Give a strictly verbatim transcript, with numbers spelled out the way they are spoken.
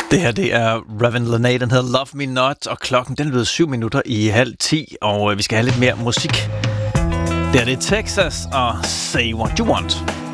Det her, det er Raven Lenae, den hedder Love Me Not, og klokken den lyder syv minutter i halv ti, og vi skal have lidt mere musik. Det er det Texas og Say What You Want.